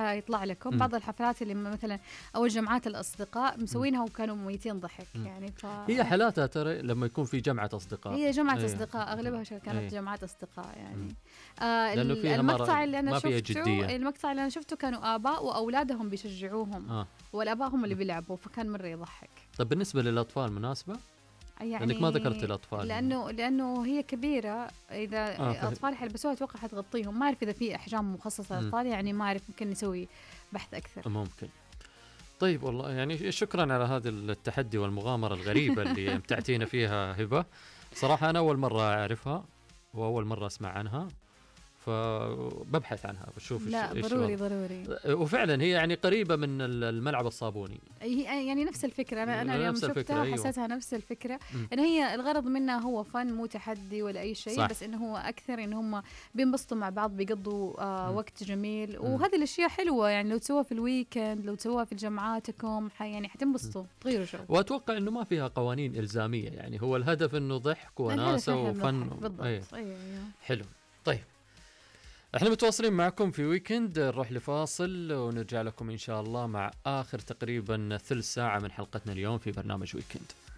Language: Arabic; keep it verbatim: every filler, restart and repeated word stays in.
مرة يطلع لكم م. بعض الحفلات اللي مثلا أو الجمعات الأصدقاء مسوينها وكانوا مميتين ضحك م. يعني ف... هي حالاتها ترى لما يكون في جمعة أصدقاء، هي جمعة أيه. أصدقاء أغلبها كانت أيه. جمعات أصدقاء يعني آه المقطع اللي أنا شفته المقطع اللي أنا شفته كانوا آباء وأولادهم بيشجعوهم آه. والآباء هم اللي بيلعبوا، فكان مرة يضحك. طب بالنسبة للأطفال مناسبة؟ يعني لأنك ما ذكرت الأطفال لأنه لأنه هي كبيرة، إذا آه أطفال حيلبسوها أتوقع حتغطيهم. ما أعرف إذا في أحجام مخصصة للأطفال، يعني ما أعرف، ممكن نسوي بحث أكثر. ممكن. طيب والله يعني شكرا على هذا التحدي والمغامرة الغريبة اللي امتعتينا فيها هبة. صراحة أنا أول مرة أعرفها وأول مرة أسمع عنها، فببحث عنها بشوف لا إيش ضروري ضروري. وفعلا هي يعني قريبة من الملعب الصابوني، هي يعني نفس الفكرة. أنا أنا اليوم شفتها أيوة. حسيتها نفس الفكرة، إن هي الغرض منها هو فن مو تحدي ولا أي شيء، بس إنه هو أكثر إن هم بينبسطوا مع بعض، بيقضوا آه وقت جميل، وهذه الأشياء حلوة. يعني لو تسووها في الويكند، لو تسووها في جمعاتكم يعني حتنبسطوا، تغيروا جو. وأتوقع إنه ما فيها قوانين إلزامية، يعني هو الهدف إنه ضحك وناسة وفن. بالضبط. أيوة. أيوة. حلو. طيب احنا متواصلين معكم في ويكند، نروح لفاصل ونرجع لكم إن شاء الله مع آخر تقريبا ثلث ساعة من حلقتنا اليوم في برنامج ويكند.